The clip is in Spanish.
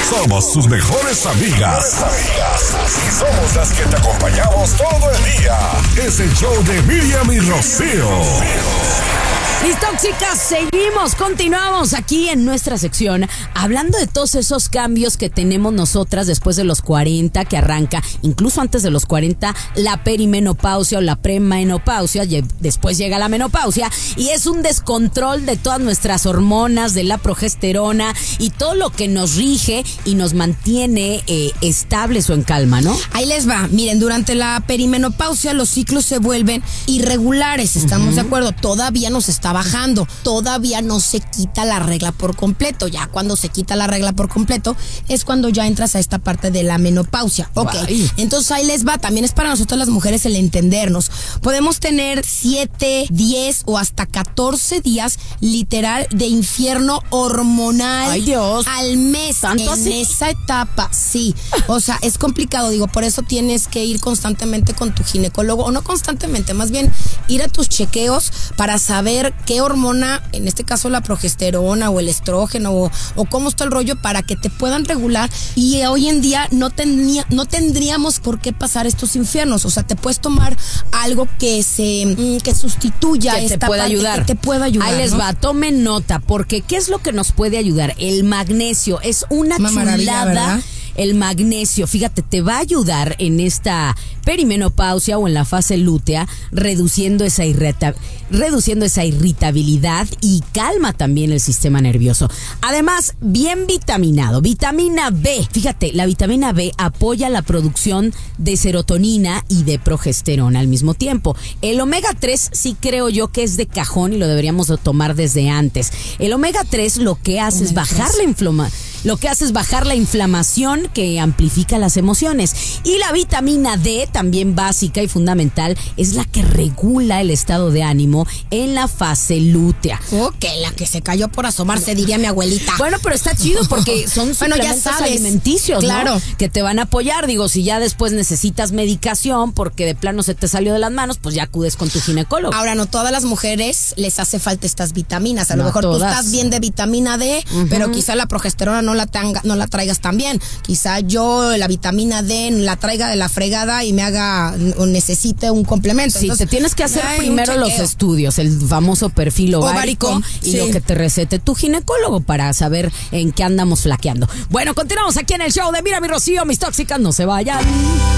Somos sus mejores amigas. Y somos las que te acompañamos todo el día. Es el show de Miriam y Rocío. Mis tóxicas, continuamos aquí en nuestra sección hablando de todos esos cambios que tenemos nosotras después de los 40, que arranca incluso antes de los 40 la perimenopausia o la premenopausia, después llega la menopausia y es un descontrol de todas nuestras hormonas, de la progesterona y todo lo que nos rige y nos mantiene estables o en calma, ¿no? Ahí les va, miren, durante la perimenopausia los ciclos se vuelven irregulares, ¿estamos de acuerdo? Todavía nos está bajando, todavía no se quita la regla por completo. Ya cuando se quita la regla por completo es cuando ya entras a esta parte de la menopausia. Ok, entonces ahí les va, también es para nosotros las mujeres el entendernos. Podemos tener 7, 10 o hasta 14 días literal de infierno hormonal. Ay, Dios. Al mes. ¿Tanto en así? esa etapa, sí. O sea, es complicado, digo, por eso tienes que ir constantemente con tu ginecólogo, o no constantemente, más bien ir a tus chequeos para saber qué hormona, en este caso la progesterona o el estrógeno o cómo está el rollo para que te puedan regular. Y hoy en día no tendríamos por qué pasar estos infiernos. O sea, te puedes tomar algo que sustituya que esta te pueda parte, ayudar. que te pueda ayudar. Ahí les ¿no? va, tomen nota, porque ¿qué es lo que nos puede ayudar? El magnesio es una maravilla, chulada. ¿verdad? El magnesio, fíjate, te va a ayudar en esta perimenopausia o en la fase lútea, reduciendo esa irritabilidad y calma también el sistema nervioso. Además, bien vitaminado. Vitamina B. Fíjate, la vitamina B apoya la producción de serotonina y de progesterona al mismo tiempo. El omega 3 sí creo yo que es de cajón y lo deberíamos de tomar desde antes. El omega 3 lo que hace es bajar la inflamación que amplifica las emociones. Y la vitamina D, también básica y fundamental, es la que regula el estado de ánimo en la fase lútea. Ok, la que se cayó por asomarse, diría mi abuelita. Bueno, pero está chido porque son suplementos alimenticios, claro, ¿no? Que te van a apoyar. Digo, si ya después necesitas medicación porque de plano se te salió de las manos, pues ya acudes con tu ginecólogo. Ahora, no todas las mujeres les hace falta estas vitaminas. A lo No mejor todas. tú estás bien de vitamina D, pero quizá la progesterona no la traigas tan bien. Quizá yo la vitamina D la traiga de la fregada y me haga o necesite un complemento. Sí, entonces, te tienes que hacer primero un los chequeo. estudios, el famoso perfil ovárico y sí. lo que te recete tu ginecólogo para saber en qué andamos flaqueando. Bueno, continuamos aquí en el show de Mira mi Rocío, mis tóxicas, no se vayan.